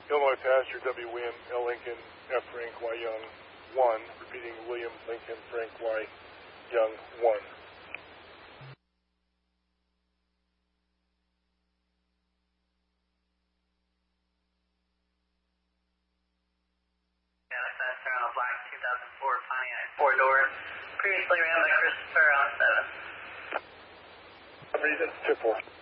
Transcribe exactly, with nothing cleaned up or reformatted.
Illinois passenger W. William L. Lincoln F. Frank Y. Young one. Repeating, William Lincoln Frank Y. Young one. Manifest on a black two thousand four Pontiac four door, previously ran by Christopher on seven. Reason, tip four.